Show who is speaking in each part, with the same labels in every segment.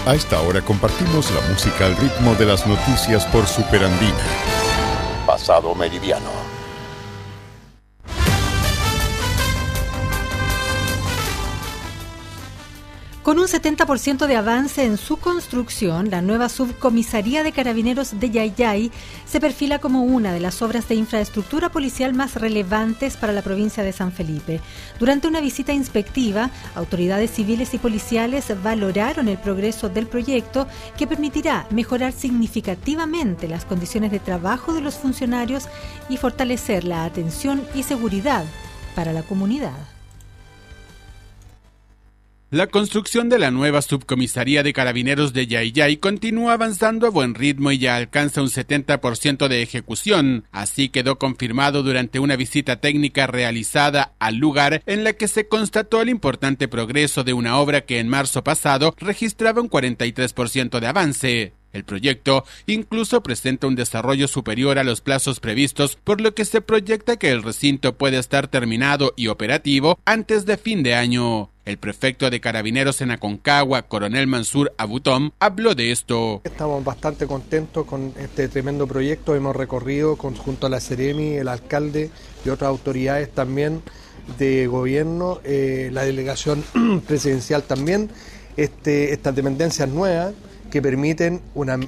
Speaker 1: A esta hora compartimos la música al ritmo de las noticias por Superandina. Pasado Meridiano.
Speaker 2: Con un 70% de avance en su construcción, la nueva subcomisaría de Carabineros de Yayay se perfila como una de las obras de infraestructura policial más relevantes para la provincia de San Felipe. Durante una visita inspectiva, autoridades civiles y policiales valoraron el progreso del proyecto, que permitirá mejorar significativamente las condiciones de trabajo de los funcionarios y fortalecer la atención y seguridad para la comunidad.
Speaker 3: La construcción de la nueva subcomisaría de Carabineros de Yayay continúa avanzando a buen ritmo y ya alcanza un 70% de ejecución. Así quedó confirmado durante una visita técnica realizada al lugar, en la que se constató el importante progreso de una obra que en marzo pasado registraba un 43% de avance. El proyecto incluso presenta un desarrollo superior a los plazos previstos, por lo que se proyecta que el recinto puede estar terminado y operativo antes de fin de año. El prefecto de Carabineros en Aconcagua, Coronel Mansur Abutom, habló de esto.
Speaker 4: Estamos bastante contentos con este tremendo proyecto. Hemos recorrido junto a la Seremi, el alcalde y otras autoridades también de gobierno, la delegación presidencial también, estas dependencias nuevas que permiten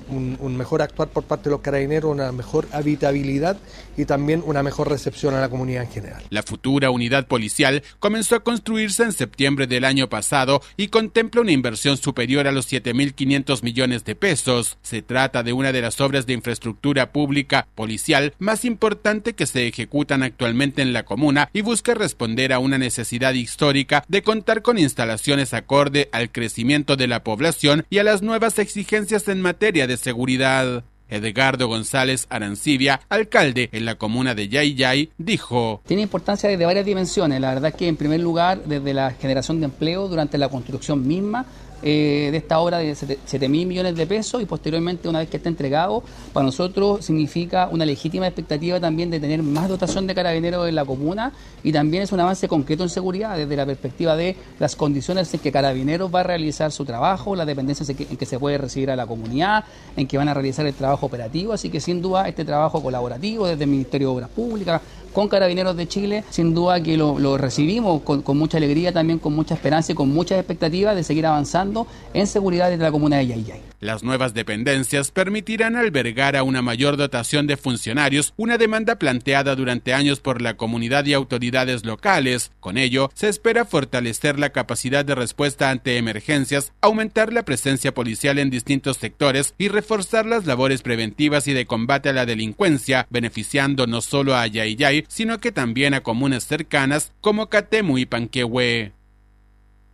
Speaker 4: un mejor actuar por parte de los carabineros, una mejor habitabilidad y también una mejor recepción a la comunidad en general.
Speaker 3: La futura unidad policial comenzó a construirse en septiembre del año pasado y contempla una inversión superior a los 7.500 millones de pesos. Se trata de una de las obras de infraestructura pública policial más importante que se ejecutan actualmente en la comuna y busca responder a una necesidad histórica de contar con instalaciones acorde al crecimiento de la población y a las nuevas exigencias en materia de seguridad. Edgardo González Arancibia, alcalde en la comuna de Yayay, dijo:
Speaker 5: Tiene importancia desde varias dimensiones. La verdad es que, en primer lugar, desde la generación de empleo durante la construcción misma de esta obra de 7.000 millones de pesos, y posteriormente, una vez que esté entregado, para nosotros significa una legítima expectativa también de tener más dotación de carabineros en la comuna, y también es un avance concreto en seguridad desde la perspectiva de las condiciones en que Carabineros va a realizar su trabajo, las dependencias en que se puede recibir a la comunidad, en que van a realizar el trabajo operativo. Así que, sin duda, este trabajo colaborativo desde el Ministerio de Obras Públicas con Carabineros de Chile, sin duda que lo recibimos con mucha alegría, también con mucha esperanza y con muchas expectativas de seguir avanzando en seguridad desde la comuna de Yayay.
Speaker 3: Las nuevas dependencias permitirán albergar a una mayor dotación de funcionarios, una demanda planteada durante años por la comunidad y autoridades locales. Con ello, se espera fortalecer la capacidad de respuesta ante emergencias, aumentar la presencia policial en distintos sectores y reforzar las labores preventivas y de combate a la delincuencia, beneficiando no solo a Yayay, sino que también a comunas cercanas como Catemu y Panquehue.